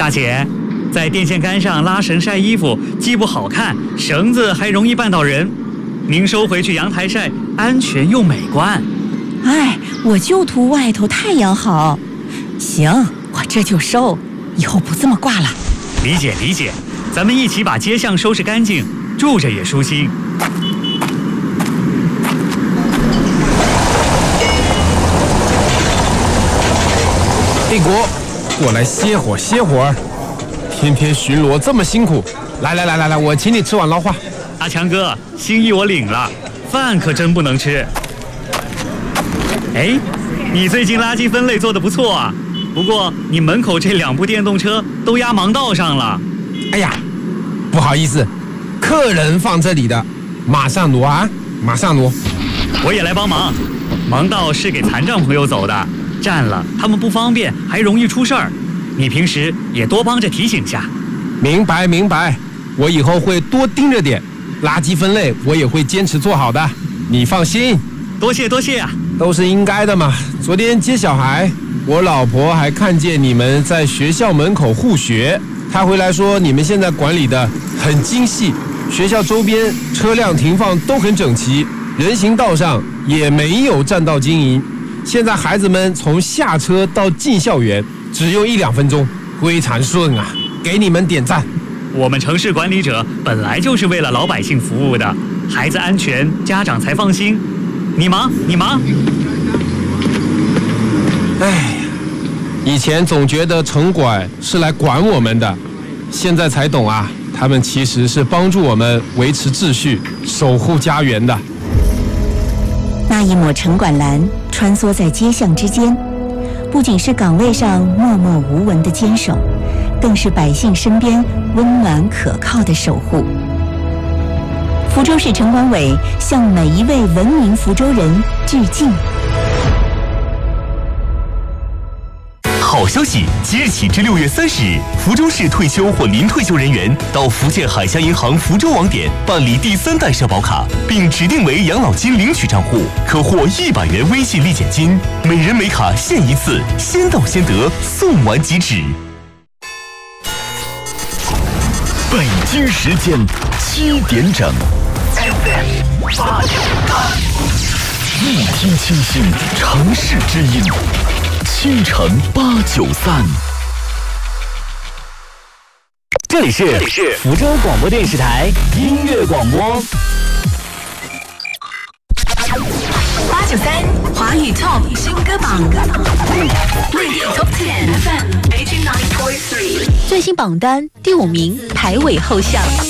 大姐，在电线杆上拉绳晒衣服，既不好看，绳子还容易绊倒人。您收回去阳台晒，安全又美观。 哎，我就图外头太阳好。行，我这就收，以后不这么挂了。 理解理解，咱们一起把街巷收拾干净，住着也舒心。 帝国，过来歇会儿。天天巡逻这么辛苦，来，我请你吃碗捞话。 阿强哥，心意我领了，饭可真不能吃。哎，你最近垃圾分类做得不错啊，不过你门口这2部电动车都压盲道上了。 哎呀，不好意思，客人放这里的，马上挪啊，马上挪。 我也来帮忙，盲道是给残障朋友走的，占了他们不方便，还容易出事儿。你平时也多帮着提醒下。 明白，我以后会多盯着点，垃圾分类我也会坚持做好的，你放心。 多谢啊， 都是应该的嘛。昨天接小孩，我老婆还看见你们在学校门口护学，她回来说你们现在管理的很精细，学校周边车辆停放都很整齐，人行道上也没有占道经营。现在孩子们从下车到进校园只用1-2分钟，非常顺啊，给你们点赞。 我们城市管理者本来就是为了老百姓服务的，孩子安全，家长才放心。你忙。 哎呀，以前总觉得城管是来管我们的，现在才懂啊，他们其实是帮助我们维持秩序，守护家园的。 那一抹城管蓝穿梭在街巷之间，不仅是岗位上默默无闻的坚守，更是百姓身边温暖可靠的守护。福州市城管委向每一位文明福州人致敬。 好消息！即日起至6月30日，福州市退休或临退休人员到福建海峡银行福州网点办理第3代社保卡，并指定为养老金领取账户，可获100元微信立减金，每人每卡限1次，先到先得，送完即止。北京时间7点整 ，FM 893，一听清新，城市之音，倾城893。这里是福州广播电视台音乐广播。 893华语 Top 新歌榜 Radio Top 10 FM 89.3，最新榜单第5名，排尾后巷。